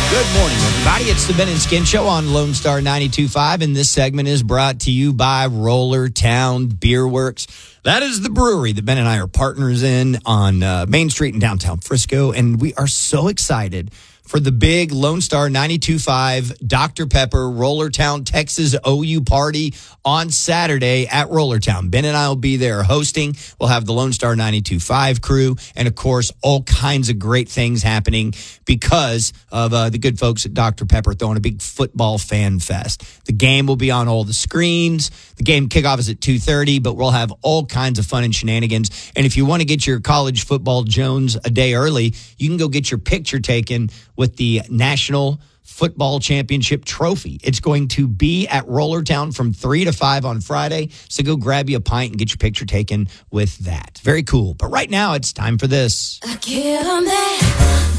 Good morning, everybody. It's the Ben and Skin Show on Lone Star 92.5, and this segment is brought to you by Roller Town Beer Works. That is the brewery that Ben and I are partners in on Main Street in downtown Frisco, and we are so excited for the big Lone Star 92.5 Dr. Pepper Roller Town, Texas OU party on Saturday at Roller Town. Ben and I will be there hosting. We'll have the Lone Star 92.5 crew and, of course, all kinds of great things happening because of the good folks at Dr. Pepper throwing a big football fan fest. The game will be on all the screens. The game kickoff is at 2:30, but we'll have all kinds of fun and shenanigans. And if you want to get your college football Jones a day early, you can go get your picture taken with the National Football Championship trophy. It's going to be at Roller Town from 3 to 5 on Friday. So go grab you a pint and get your picture taken with that. Very cool. But right now it's time for this. I give 'em that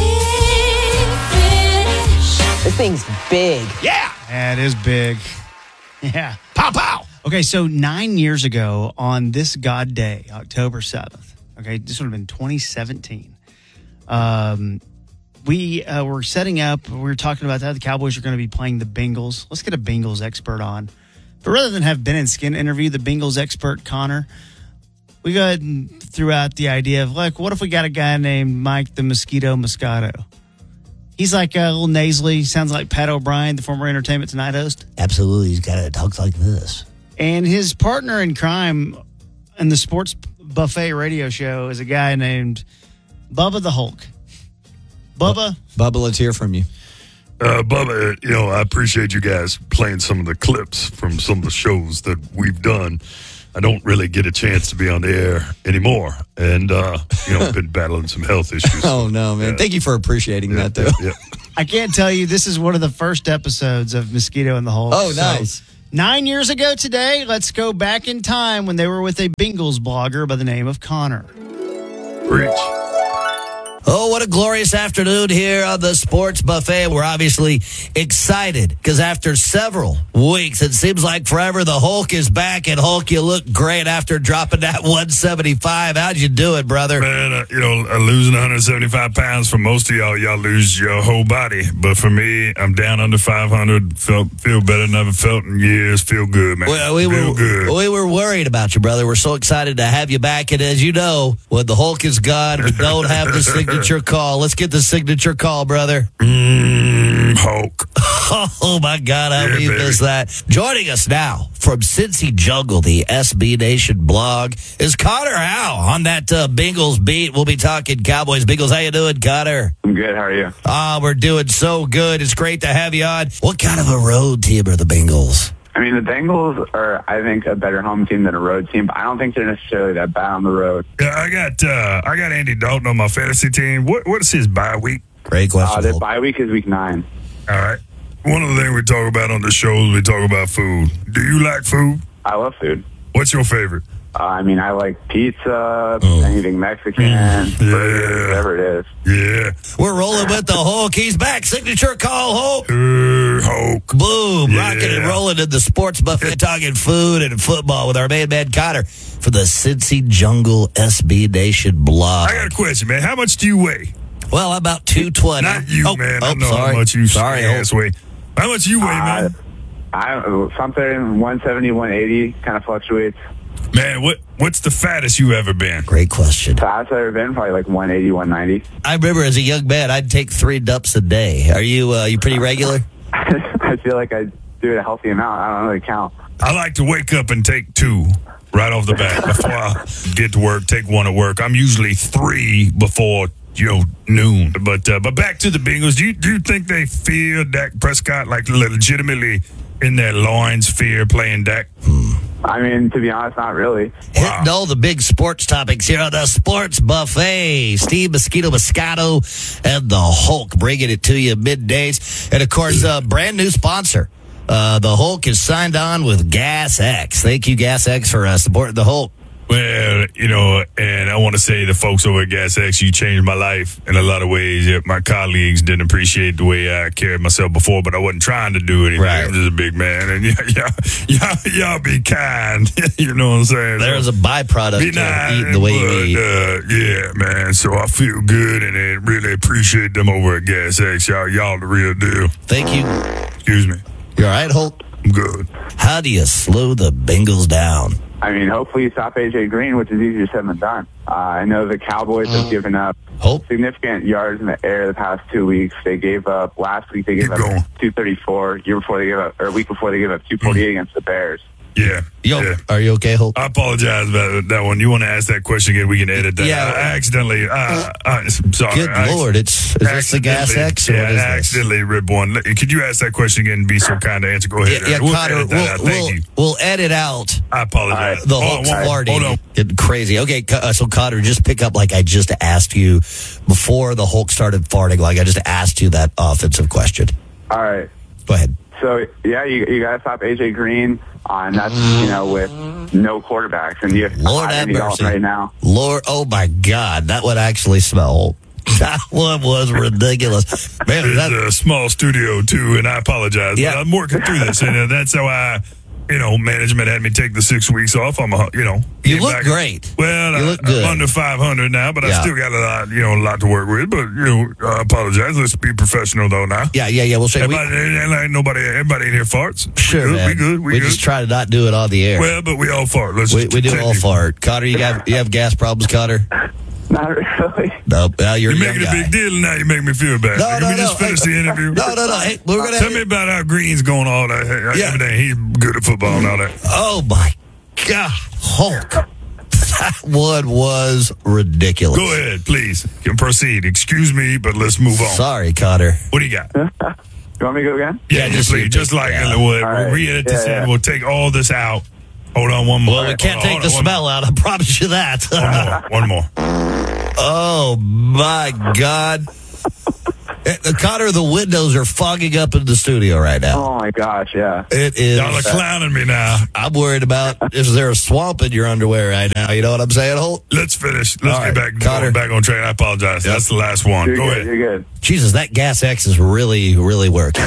big fish. This thing's big. Yeah. Yeah, it is big. Yeah. Pow, pow. Okay, so 9 years ago on this God day, October 7th, okay, this would have been 2017, we were setting up, we were talking about that. The Cowboys are going to be playing the Bengals. Let's get a Bengals expert on. But rather than have Ben and Skin interview the Bengals expert, Connor, we go ahead and threw out the idea of, like, what if we got a guy named Mike the Mosquito Moscato? He's like a little nasally, sounds like Pat O'Brien, the former Entertainment Tonight host. Absolutely, he's got to talk like this. And his partner in crime in the Sports Buffet radio show is a guy named Bubba the Hulk. Bubba? Bubba, let's hear from you. Bubba, I appreciate you guys playing some of the clips from some of the shows that we've done. I don't really get a chance to be on the air anymore. And, been battling some health issues. Oh, no, man. Yeah. Thank you for appreciating that, though. Yeah. I can't tell you, this is one of the first episodes of Mosquito and the Hulk. Oh, nice. 9 years ago today, let's go back in time when they were with a Bengals blogger by the name of Connor. Preach. Oh, what a glorious afternoon here on the Sports Buffet. We're obviously excited because after several weeks, it seems like forever, the Hulk is back. And Hulk, you look great after dropping that 175. How'd you do it, brother? Man, losing 175 pounds for most of y'all lose your whole body. But for me, I'm down under 500. Feel better than I've felt in years. Feel good, man. Well, we were worried about you, brother. We're so excited to have you back. And as you know, when the Hulk is gone, we don't have the signature call. Let's get the signature call, brother. Hulk. Oh, my God, how we missed that. Joining us now from Cincy Jungle, the SB Nation blog, is Connor Howe on that Bengals beat. We'll be talking Cowboys. Bengals, how you doing, Connor? I'm good. How are you? We're doing so good. It's great to have you on. What kind of a road team are the Bengals? I mean, the Bengals are, I think, a better home team than a road team, but I don't think they're necessarily that bad on the road. Yeah, I got Andy Dalton on my fantasy team. What is his bye week? Great question. Their bye week is week 9. All right. One of the things we talk about on the show is we talk about food. Do you like food? I love food. What's your favorite? I like pizza, anything Mexican, burgers, whatever it is. Yeah. We're rolling with the Hulk. He's back. Signature call, Hulk. Hulk. Boom. Yeah. Rocking and rolling in the Sports Buffet, talking food and football with our main man, Connor, for the Cincy Jungle SB Nation blog. I got a question, man. How much do you weigh? Well, about 220. Not you, man. I know sorry. how much you sorry, ass weigh. How much you weigh, man? Something 170, 180, kind of fluctuates. Man, what's the fattest you ever been? Great question. Fattest I've ever been, probably like 180, 190. I remember as a young man, I'd take 3 dumps a day. Are you pretty regular? I feel like I do it a healthy amount. I don't really count. I like to wake up and take 2 right off the bat before I get to work. Take 1 at work. I'm usually 3 before noon. But back to the Bengals. Do you think they fear Dak Prescott, like legitimately in their loins fear playing Dak? I mean, to be honest, not really. Hitting all the big sports topics here on the Sports Buffet. Steve Mosquito Moscato and the Hulk bringing it to you middays. And, of course, brand new sponsor. The Hulk is signed on with Gas X. Thank you, Gas X, for supporting the Hulk. Well, and I want to say the folks over at Gas X, you changed my life in a lot of ways. Yeah, my colleagues didn't appreciate the way I carried myself before, but I wasn't trying to do anything. Right. I'm just a big man, and y'all be kind. You know what I'm saying? There's a byproduct Be of nice, eating the way you eat. yeah, man. So I feel good, and I really appreciate them over at Gas X. Y'all the real deal. Thank you. Excuse me. You all right, Holt? I'm good. How do you slow the Bengals down? I mean, hopefully you stop A.J. Green, which is easier said than done. I know the Cowboys have given up Holt? significant yards in the air the past 2 weeks. They gave up, last week they gave up going. 234. Year before they gave up, or a week before they gave up 248 against the Bears. Yeah. Yo, yeah. are you okay, Holt? I apologize about that one. You want to ask that question again? We can edit that. Yeah. I accidentally. I'm sorry. Good Lord, is this the Gas X? Or Yeah, what is I this? accidentally ripped one. Could you ask that question again and be so kind to answer? Go ahead. Yeah, We'll Cotter, edit that out. Thank you. we'll edit out I apologize. the Hold whole on, farting. Hold on. Getting crazy. Okay, so Cotter, just pick up like I just asked you before the Hulk started farting. Like I just asked you that offensive question. All right. Go ahead. So, yeah, you got to stop A.J. Green, and that's, with no quarterbacks. And you have Lord have Andy Dalton mercy. right now. Lord, oh my God, that would actually smell. That one was ridiculous. Man, It's that, a small studio too, and I apologize. Yeah. But I'm working through this, and that's how I. Management had me take the 6 weeks off. I'm you get look back- great. Well, You look good. I'm under 500 now, but I Yeah. still got a lot to work with. But I apologize. Let's be professional though now. Yeah. We'll say Everybody in here farts. sure, we man. good. We good. We just try to not do it on the air. Well, but we all fart. Let's we do continue. all fart. Cotter, you have gas problems, Cotter? Not really. Nope. Well, you're a You're young making a guy. big deal, and now you make me feel bad. No, Can no, we just no. finish the interview? No. Hey, we're gonna Tell me about how Green's going all that. Yeah. Everything. He's good at football and all that. Oh my God, Hulk! That one was ridiculous. Go ahead, please. You can proceed. Excuse me, but let's move on. Sorry, Cotter. What do you got? You want me to go again? Yeah, just please. Just like yeah. we'll right. re-edit this Yeah. in. We'll take all this out. Hold on, one more. Well, we can't take the smell out. I promise you that. One more. Oh my God. Cotter, the windows are fogging up in the studio right now. Oh, my gosh, yeah. It is. Y'all are clowning me now. I'm worried about is there a swamp in your underwear right now? You know what I'm saying, Holt? Let's finish. Let's All get right, back, Cotter. back on track. I apologize. That's the last one. You're Go good. ahead. You're good. Jesus, that Gas X is really, really working.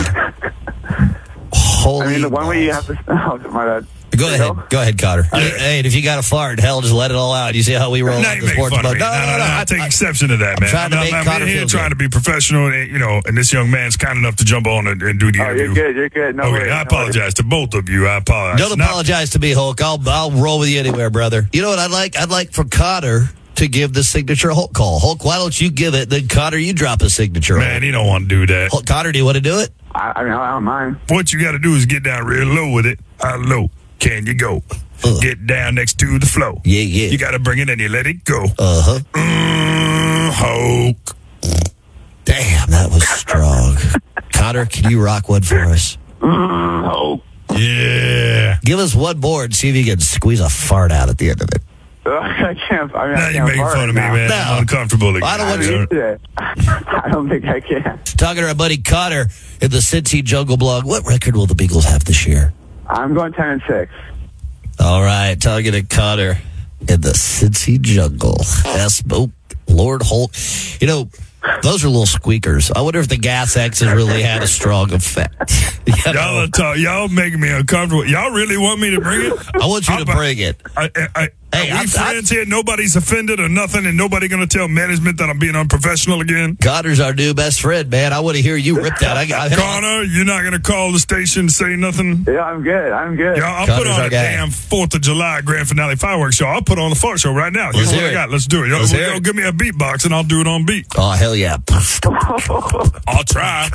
Holy I mean, the one way you have to... Oh, my bad. Go ahead, Cotter. Hey, and if you got a fart, hell, just let it all out. You see how we roll Now on you the make sports fun of book? me. No, I take exception to that, man. trying to make Cotter I'm here feel trying good. to be professional, and this young man's kind enough to jump on and do the Oh, interview. you're good. You're good. No Okay, worries. I no worries. apologize to both of you. I apologize. Don't Now- apologize to me, Hulk. I'll roll with you anywhere, brother. You know what I'd like? I'd like for Cotter to give the signature Hulk call. Hulk, why don't you give it? Then Cotter, you drop a signature. Man, he don't want to do that. Hulk, Cotter, do you want to do it? I mean, I don't mind. What you got to do is get down real low with it. How low can you go? Get down next to the flow. Yeah. You got to bring it in. You let it go. Uh-huh. Hulk. Damn, that was strong. Cotter, can you rock one for us? Hulk. Yeah. Give us one more and see if you can squeeze a fart out at the end of it. I can't. I mean, Now I you're can't making fart fun of me, now. man. No. I'm uncomfortable again. I don't want I you- used to it. I don't think I can. Talking to our buddy Cotter in the Cincy Jungle blog, what record will the Beagles have this year? I'm going 10-6. All right, talking to Cotter in the Cincy Jungle. Lord Holt. You know, those are little squeakers. I wonder if the Gas X has really had a strong effect. You know? Y'all making me uncomfortable. Y'all really want me to bring it? I want you to bring it. Hey, Are we friends here? Nobody's offended or nothing, and nobody going to tell management that I'm being unprofessional again? Cotter's our new best friend, man. I want to hear you rip that. Connor, you're not going to call the station and say nothing? Yeah, I'm good. I'm good. Yeah, I'll Connor's put on our a guy. damn 4th of July grand finale fireworks show. I'll put on the fart show right now. Here's Let's what hear I it. got. Let's do it. Let's hear it. Give me a beatbox, and I'll do it on beat. Oh, hell yeah. I'll try.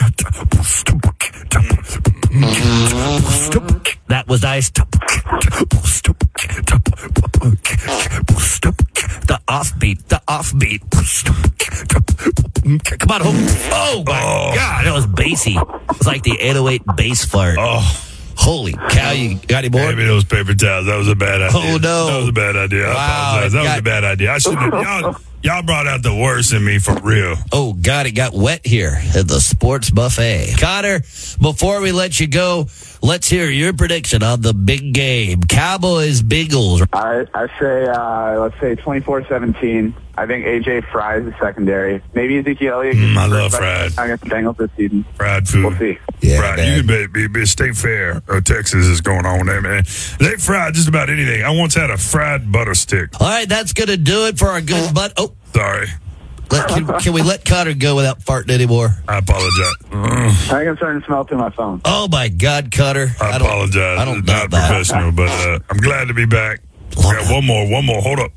That was nice. The offbeat. Come on, home. Oh, my God. That was bassy. It was like the 808 bass fart. Oh, Holy cow. You got any more? give me those paper towels. That was a bad idea. Oh, no. That was a bad idea. I Wow, apologize. That was got- a bad idea. I shouldn't have. Y'all brought out the worst in me for real. Oh, God, it got wet here at the sports buffet. Connor, before we let you go, let's hear your prediction on the big game. Cowboys, Bengals. I say, let's say 24-17. I think A.J. Fry's the secondary. Maybe Ezekiel Elliott. I love fried. Against the Bengals this season. Fried food. We'll see. Yeah, fried. man. You can be State Fair or Texas is going on there, man. They fry just about anything. I once had a fried butter stick. All right, that's going to do it for our good butt. Oh, Sorry. can we let Connor go without farting anymore? I apologize. I think I'm starting to smell through my phone. Oh, my God, Connor. I apologize. I don't It's know not that. professional, but I'm glad to be back. I got one more. Hold up.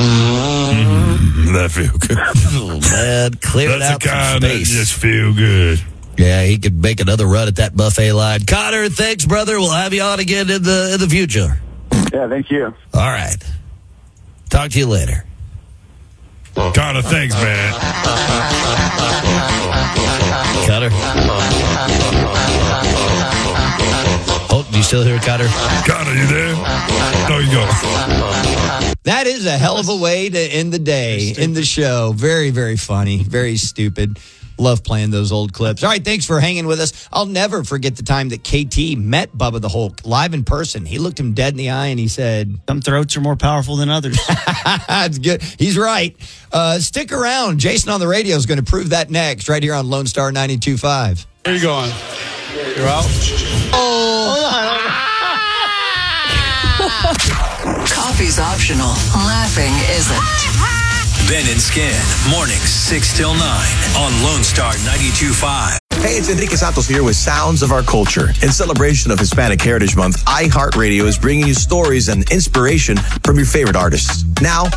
That feel good. Oh, man, clear it That's out the some kind that space. just feel good. Yeah, he could make another run at that buffet line. Connor, thanks, brother. We'll have you on again in the future. Yeah, thank you. All right. Talk to you later. Connor, thanks, man. Connor. Oh, do you still hear Connor? Connor, you there? There you go. That is a hell of a way to end the day, in the show. Very, very funny. Very stupid. Love playing those old clips. All right, thanks for hanging with us. I'll never forget the time that KT met Bubba the Hulk live in person. He looked him dead in the eye and he said, Some throats are more powerful than others. that's good. He's right. Stick around. Jason on the radio is going to prove that next, right here on Lone Star 92.5. Where you going? You're out? Coffee's optional. Laughing isn't. Ben and Skin, mornings 6 till 9 on Lone Star 92.5. Hey, it's Enrique Santos here with Sounds of Our Culture. In celebration of Hispanic Heritage Month, iHeartRadio is bringing you stories and inspiration from your favorite artists. Now,